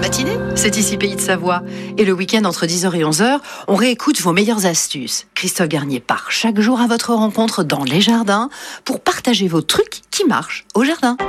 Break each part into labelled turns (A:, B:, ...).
A: matinée, c'est ici Pays de Savoie. Et le week-end entre 10h et 11h, on réécoute vos meilleures astuces. Christophe Garnier part chaque jour à votre rencontre dans les jardins pour partager vos trucs qui marchent au jardin.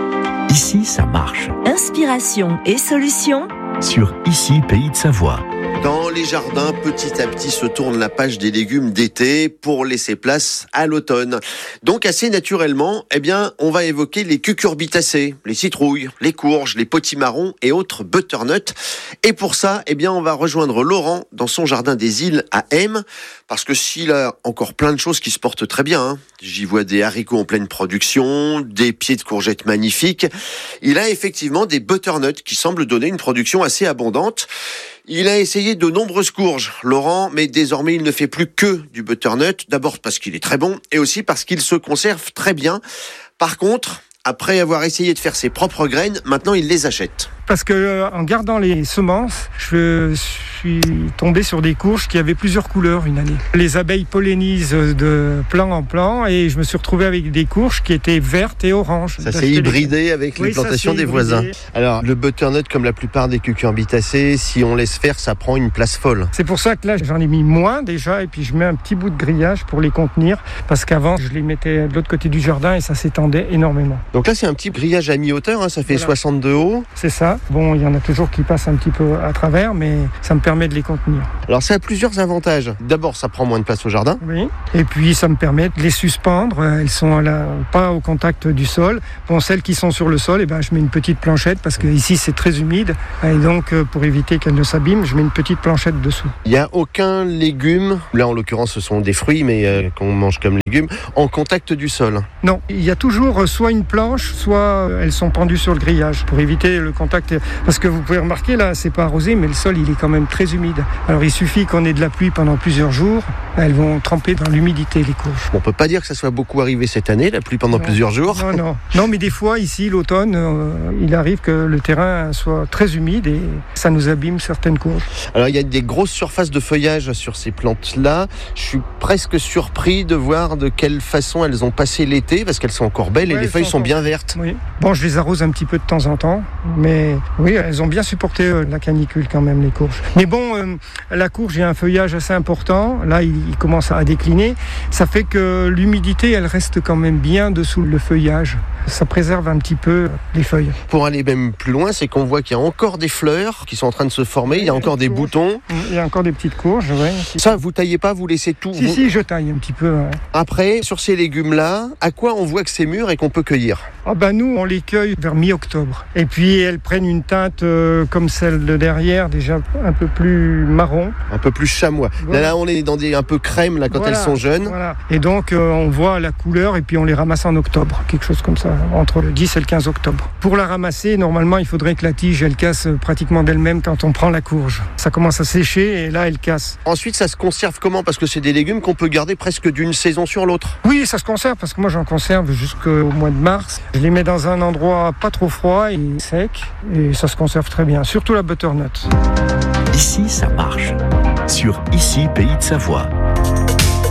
B: Ici, ça marche.
C: Inspiration et solutions
B: Sur Ici, Pays de Savoie.
D: Dans les jardins, petit à petit se tourne la page des légumes d'été pour laisser place à l'automne. Donc assez naturellement, on va évoquer les cucurbitacées, les citrouilles, les courges, les potimarrons et autres butternuts. Et pour ça, on va rejoindre Laurent dans son jardin des îles à Aime, parce que s'il a encore plein de choses qui se portent très bien, j'y vois des haricots en pleine production, des pieds de courgettes magnifiques. Il a effectivement des butternuts qui semblent donner une production assez abondante. Il a essayé de nombreuses courges, Laurent, mais désormais il ne fait plus que du butternut. D'abord parce qu'il est très bon et aussi parce qu'il se conserve très bien. Par contre, après avoir essayé de faire ses propres graines, maintenant il les achète.
E: Parce que en gardant les semences, je suis tombé sur des courges qui avaient plusieurs couleurs une année. Les abeilles pollinisent de plan en plan et je me suis retrouvé avec des courges qui étaient vertes et oranges.
D: Ça s'est hybridé avec les plantations des voisins. Alors le butternut, comme la plupart des cucurbitacées, si on laisse faire, ça prend une place folle.
E: C'est pour ça que là j'en ai mis moins déjà et puis je mets un petit bout de grillage pour les contenir parce qu'avant je les mettais de l'autre côté du jardin et ça s'étendait énormément.
D: Donc là c'est un petit grillage à mi-hauteur, ça fait 60 de haut.
E: C'est ça. Bon, il y en a toujours qui passent un petit peu à travers, mais ça me permet de les contenir.
D: Alors ça a plusieurs avantages. D'abord, ça prend moins de place au jardin.
E: Oui. Et puis ça me permet de les suspendre. Elles sont pas au contact du sol. Bon, celles qui sont sur le sol, je mets une petite planchette parce que ici c'est très humide. Et donc, pour éviter qu'elles ne s'abîment, je mets une petite planchette dessous.
D: Il n'y a aucun légume, là en l'occurrence ce sont des fruits, mais qu'on mange comme légumes, en contact du sol.
E: Non, il y a toujours soit une planche, soit elles sont pendues sur le grillage pour éviter le contact. Parce que vous pouvez remarquer, là, c'est pas arrosé, mais le sol, il est quand même très humide. Alors, il suffit qu'on ait de la pluie pendant plusieurs jours. Elles vont tremper dans l'humidité, les courges.
D: On peut pas dire que ça soit beaucoup arrivé cette année, la pluie pendant plusieurs jours.
E: Non, mais des fois, ici, l'automne, il arrive que le terrain soit très humide et ça nous abîme certaines courges.
D: Alors, il y a des grosses surfaces de feuillage sur ces plantes-là. Je suis presque surpris de voir de quelle façon elles ont passé l'été, parce qu'elles sont encore belles et les feuilles sont bien vertes.
E: Oui. Bon, je les arrose un petit peu de temps en temps, mais oui, elles ont bien supporté la canicule quand même, les courges. Mais bon, la courge, il y a un feuillage assez important. Là, il commence à décliner. Ça fait que l'humidité, elle reste quand même bien dessous le feuillage. Ça préserve un petit peu les feuilles.
D: Pour aller même plus loin, c'est qu'on voit qu'il y a encore des fleurs qui sont en train de se former. Il y a encore des boutons.
E: Il y a encore des petites courges, oui.
D: Ça, vous taillez pas, vous laissez tout.
E: Si, je taille un petit peu. Ouais.
D: Après, sur ces légumes-là, à quoi on voit que c'est mûr et qu'on peut cueillir ?
E: Nous, on les cueille vers mi-octobre. Et puis, elles prennent une teinte comme celle de derrière, déjà un peu plus marron.
D: Un peu plus chamois. Voilà. Là, on est dans des un peu crème là, quand elles sont jeunes.
E: Voilà. Et donc, on voit la couleur et puis on les ramasse en octobre. Quelque chose comme ça, entre le 10 et le 15 octobre. Pour la ramasser, normalement, il faudrait que la tige, elle casse pratiquement d'elle-même quand on prend la courge. Ça commence à sécher et là, elle casse.
D: Ensuite, ça se conserve comment ? Parce que c'est des légumes qu'on peut garder presque d'une saison sur l'autre.
E: Oui, ça se conserve parce que moi, j'en conserve jusqu'au mois de mars. Je les mets dans un endroit pas trop froid et sec et ça se conserve très bien, surtout la butternut.
B: Ici, ça marche. Sur Ici, Pays de Savoie.